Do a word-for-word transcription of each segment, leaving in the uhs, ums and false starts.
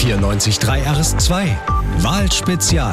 vierundneunzig Komma drei R S zwei. Wahlspezial.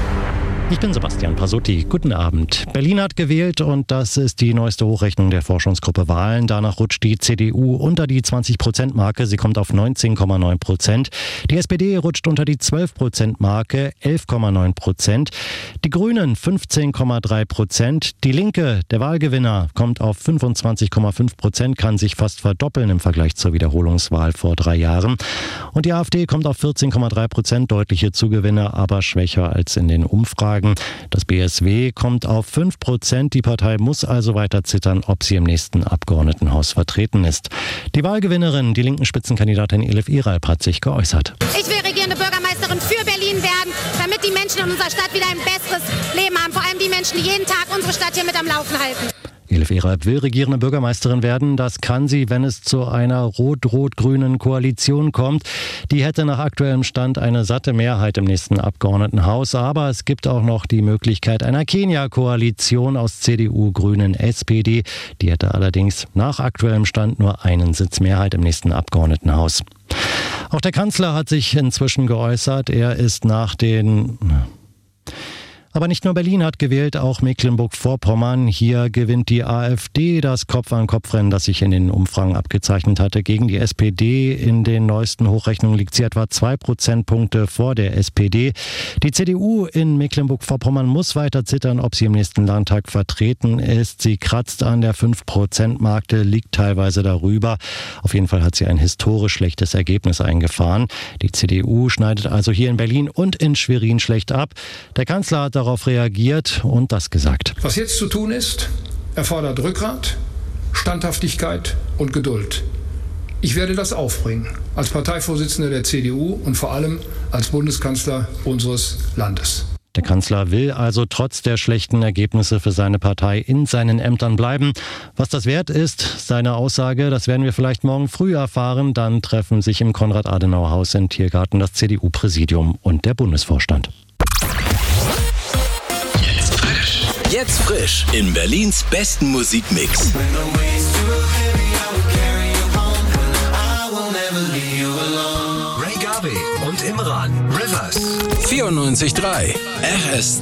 Ich bin Sebastian Pasotti. Guten Abend. Berlin hat gewählt und das ist die neueste Hochrechnung der Forschungsgruppe Wahlen. Danach rutscht die C D U unter die zwanzig Prozent Marke. Sie kommt auf neunzehn Komma neun Prozent. Die S P D rutscht unter die zwölf Prozent Marke, elf Komma neun Prozent. Die Grünen fünfzehn Komma drei Prozent. Die Linke, der Wahlgewinner, kommt auf fünfundzwanzig Komma fünf Prozent, kann sich fast verdoppeln im Vergleich zur Wiederholungswahl vor drei Jahren. Und die AfD kommt auf vierzehn Komma drei Prozent, deutliche Zugewinne, aber schwächer als in den Umfragen. Das B S W kommt auf fünf Prozent. Die Partei muss also weiter zittern, ob sie im nächsten Abgeordnetenhaus vertreten ist. Die Wahlgewinnerin, die linken Spitzenkandidatin Elif Iralp, hat sich geäußert. Ich will regierende Bürgermeisterin für Berlin werden, damit die Menschen in unserer Stadt wieder ein besseres Leben haben. Vor allem die Menschen, die jeden Tag unsere Stadt hier mit am Laufen halten. Elif Iralp will regierende Bürgermeisterin werden. Das kann sie, wenn es zu einer rot-rot-grünen Koalition kommt. Die hätte nach aktuellem Stand eine satte Mehrheit im nächsten Abgeordnetenhaus. Aber es gibt auch noch die Möglichkeit einer Kenia-Koalition aus C D U, Grünen, S P D. Die hätte allerdings nach aktuellem Stand nur einen Sitz Mehrheit im nächsten Abgeordnetenhaus. Auch der Kanzler hat sich inzwischen geäußert. Er ist nach den... Aber nicht nur Berlin hat gewählt, auch Mecklenburg-Vorpommern. Hier gewinnt die AfD das Kopf-an-Kopf-Rennen, das sich in den Umfragen abgezeichnet hatte. Gegen die S P D in den neuesten Hochrechnungen liegt sie etwa zwei Prozentpunkte vor der S P D. Die C D U in Mecklenburg-Vorpommern muss weiter zittern, ob sie im nächsten Landtag vertreten ist. Sie kratzt an der fünf Prozent Marke, liegt teilweise darüber. Auf jeden Fall hat sie ein historisch schlechtes Ergebnis eingefahren. Die C D U schneidet also hier in Berlin und in Schwerin schlecht ab. Der Kanzler hat darauf reagiert und das gesagt. Was jetzt zu tun ist, erfordert Rückgrat, Standhaftigkeit und Geduld. Ich werde das aufbringen, als Parteivorsitzender der C D U und vor allem als Bundeskanzler unseres Landes. Der Kanzler will also trotz der schlechten Ergebnisse für seine Partei in seinen Ämtern bleiben. Was das wert ist, seine Aussage, das werden wir vielleicht morgen früh erfahren. Dann treffen sich im Konrad-Adenauer-Haus in Tiergarten das C D U-Präsidium und der Bundesvorstand. Jetzt frisch in Berlins besten Musikmix. Ray Garvey und Imran. Rivers. vierundneunzig Komma drei R S